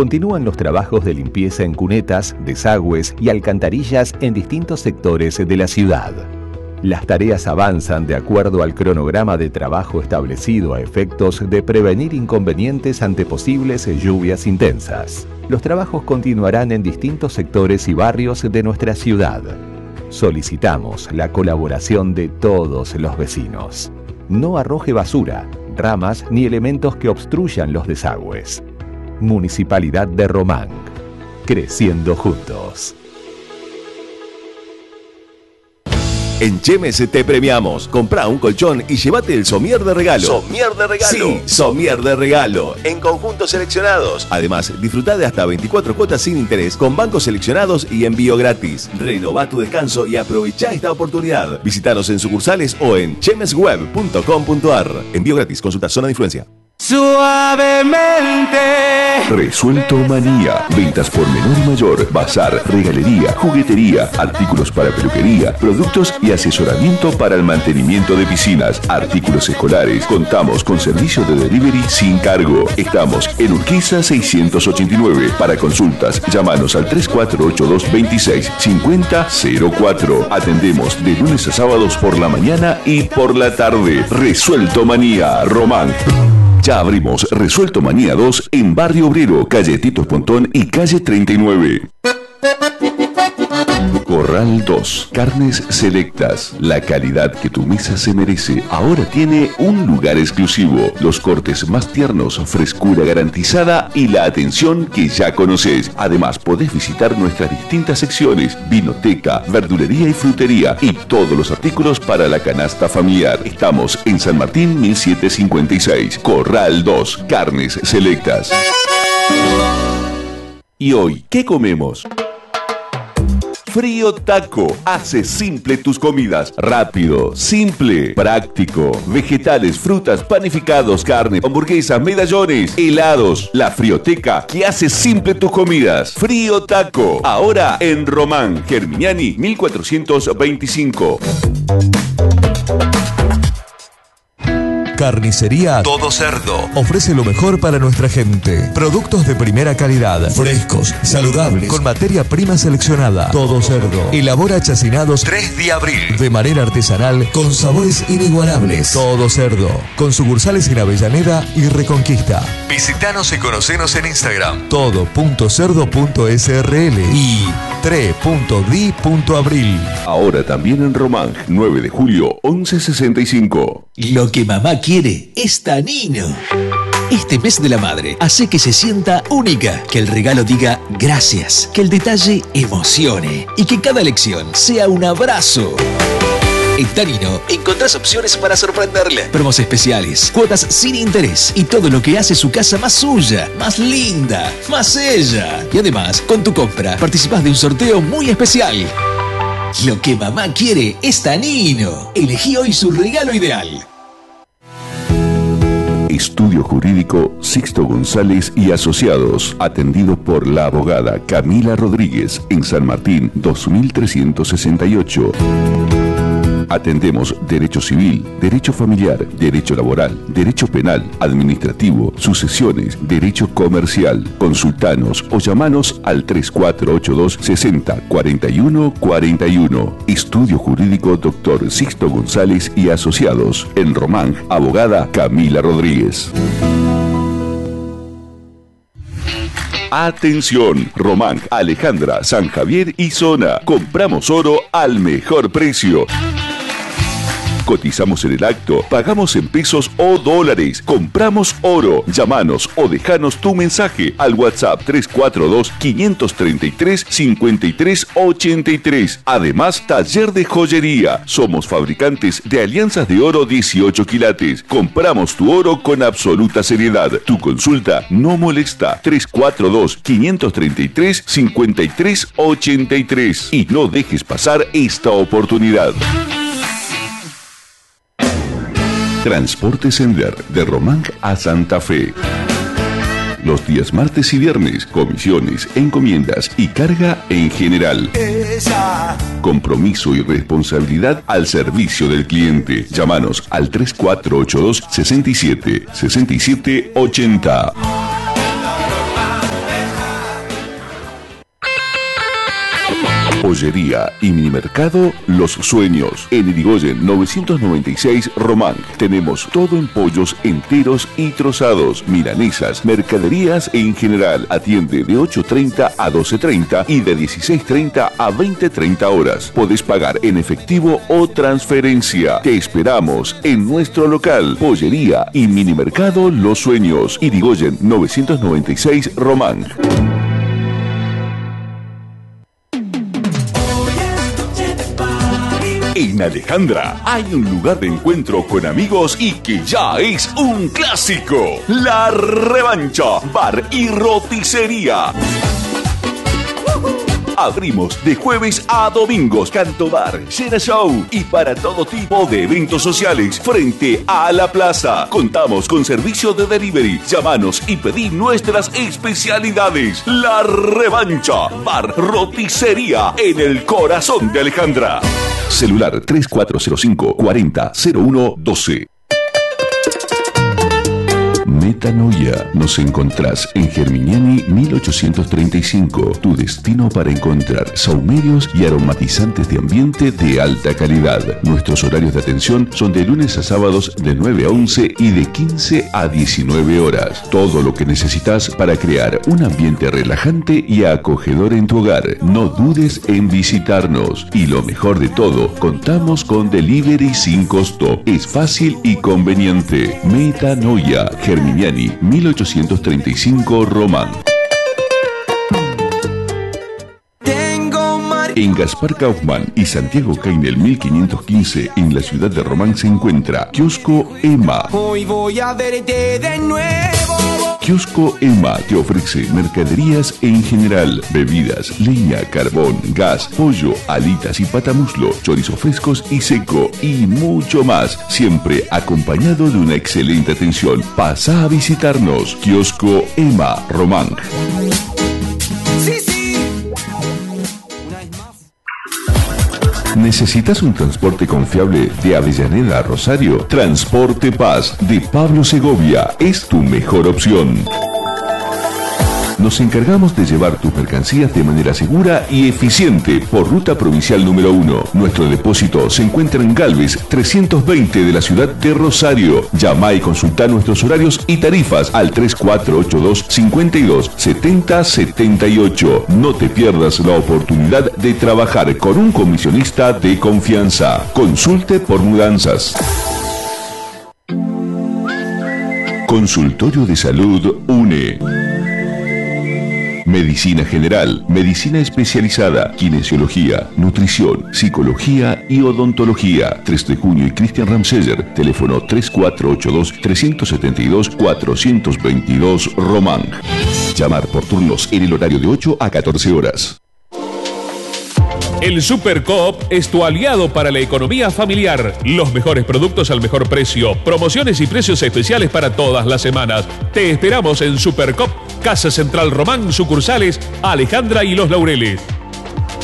Continúan los trabajos de limpieza en cunetas, desagües y alcantarillas en distintos sectores de la ciudad. Las tareas avanzan de acuerdo al cronograma de trabajo establecido a efectos de prevenir inconvenientes ante posibles lluvias intensas. Los trabajos continuarán en distintos sectores y barrios de nuestra ciudad. Solicitamos la colaboración de todos los vecinos. No arroje basura, ramas ni elementos que obstruyan los desagües. Municipalidad de Román. Creciendo juntos. En Chemes te premiamos. Comprá un colchón y llévate el somier de regalo. ¿Somier de regalo? Sí, somier de regalo. En conjuntos seleccionados. Además, disfrutá de hasta 24 cuotas sin interés con bancos seleccionados y envío gratis. Renová tu descanso y aprovechá esta oportunidad. Visítanos en sucursales o en chemesweb.com.ar. Envío gratis. Consulta zona de influencia. Suavemente. Resuelto Manía. Ventas por menor y mayor. Bazar, regalería, juguetería, artículos para peluquería, productos y asesoramiento para el mantenimiento de piscinas, artículos escolares. Contamos con servicio de delivery sin cargo. Estamos en Urquiza 689. Para consultas, llámanos al 3482 26 50 04. Atendemos de lunes a sábados por la mañana y por la tarde. Resuelto Manía, Román. Ya abrimos Resuelto Manía 2 en Barrio Obrero, calle Tito Pontón y calle 39. Corral 2, carnes selectas. La calidad que tu mesa se merece ahora tiene un lugar exclusivo. Los cortes más tiernos, frescura garantizada y la atención que ya conoces. Además, podés visitar nuestras distintas secciones: vinoteca, verdulería y frutería y todos los artículos para la canasta familiar. Estamos en San Martín 1756. Corral 2, carnes selectas. Y hoy, ¿qué comemos? Frío Taco. Hace simple tus comidas. Rápido, simple, práctico. Vegetales, frutas, panificados, carne, hamburguesas, medallones, helados. La Frioteca que hace simple tus comidas. Frío Taco. Ahora en Román, Germiniani 1425. Carnicería Todo Cerdo ofrece lo mejor para nuestra gente. Productos de primera calidad, frescos, saludables, con materia prima seleccionada. Todo Cerdo elabora chacinados 3 de abril de manera artesanal con sabores inigualables. Todo Cerdo, con sucursales en Avellaneda y Reconquista. Visítanos y conocenos en Instagram todo.cerdo.srl y 3.di.abril. Ahora también en Román, 9 de julio 1165. Lo que mamá quiere es Tanino. Este mes de la madre hace que se sienta única, que el regalo diga gracias, que el detalle emocione y que cada elección sea un abrazo. En Tanino encontrás opciones para sorprenderle, promos especiales, cuotas sin interés y todo lo que hace su casa más suya, más linda, más ella. Y además, con tu compra participás de un sorteo muy especial. Lo que mamá quiere es Tanino. Elegí hoy su regalo ideal. Estudio Jurídico Sixto González y Asociados, atendido por la abogada Camila Rodríguez en San Martín 2368. Atendemos derecho civil, derecho familiar, derecho laboral, derecho penal, administrativo, sucesiones, derecho comercial. Consultanos o llamanos al 3482 60 41 41. Estudio Jurídico Dr. Sixto González y Asociados. En Román, abogada Camila Rodríguez. Atención, Román, Alejandra, San Javier y zona. Compramos oro al mejor precio. Cotizamos en el acto, pagamos en pesos o dólares, compramos oro. Llámanos o dejanos tu mensaje al WhatsApp 342-533-5383. Además, taller de joyería. Somos fabricantes de alianzas de oro 18 quilates. Compramos tu oro con absoluta seriedad. Tu consulta no molesta. 342-533-5383. Y no dejes pasar esta oportunidad. Transporte Sender, de Román a Santa Fe. Los días martes y viernes, comisiones, encomiendas y carga en general. Compromiso y responsabilidad al servicio del cliente. Llámanos al 3482 67 67 80. Pollería y minimercado Los Sueños. En Irigoyen 996 Román. Tenemos todo en pollos enteros y trozados, milanesas, mercaderías en general. Atiende de 8:30 a 12:30 y de 16:30 a 20:30 horas. Podés pagar en efectivo o transferencia. Te esperamos en nuestro local. Pollería y minimercado Los Sueños. Irigoyen 996 Román. En Alejandra hay un lugar de encuentro con amigos y que ya es un clásico. La Revancha, bar y roticería. Abrimos de jueves a domingos, canto bar, cena show y para todo tipo de eventos sociales frente a la plaza. Contamos con servicio de delivery. Llámanos y pedí nuestras especialidades. La Revancha, bar, roticería en el corazón de Alejandra. Celular 3405 40 01 12. Metanoia. Nos encontrás en Germiniani 1835. Tu destino para encontrar sahumerios y aromatizantes de ambiente de alta calidad. Nuestros horarios de atención son de lunes a sábados de 9 a 11 y de 15 a 19 horas. Todo lo que necesitas para crear un ambiente relajante y acogedor en tu hogar. No dudes en visitarnos. Y lo mejor de todo, contamos con delivery sin costo. Es fácil y conveniente. Metanoia. Germiniani 1835 Román. En Gaspar Kaufmann y Santiago Cainel 1515 en la ciudad de Román se encuentra Kiosco Emma. Hoy voy a verte de nuevo. Kiosco Emma te ofrece mercaderías en general, bebidas, leña, carbón, gas, pollo, alitas y patamuslo, chorizo frescos y seco y mucho más, siempre acompañado de una excelente atención. Pasa a visitarnos. Kiosco Emma, Román. Sí, sí. ¿Necesitas un transporte confiable de Avellaneda a Rosario? Transporte Paz de Pablo Segovia es tu mejor opción. Nos encargamos de llevar tus mercancías de manera segura y eficiente por ruta provincial número 1. Nuestro depósito se encuentra en Galvez 320 de la ciudad de Rosario. Llama y consulta nuestros horarios y tarifas al 3482 52 70 78. No te pierdas la oportunidad de trabajar con un comisionista de confianza. Consulte por mudanzas. Consultorio de Salud UNE. Medicina general, medicina especializada, kinesiología, nutrición, psicología y odontología. 3 de junio y Cristian Ramseyer, teléfono 3482-372-422 Román. Llamar por turnos en el horario de 8 a 14 horas. El Super Coop es tu aliado para la economía familiar. Los mejores productos al mejor precio. Promociones y precios especiales para todas las semanas. Te esperamos en Super Coop, Casa Central Román, sucursales Alejandra y Los Laureles.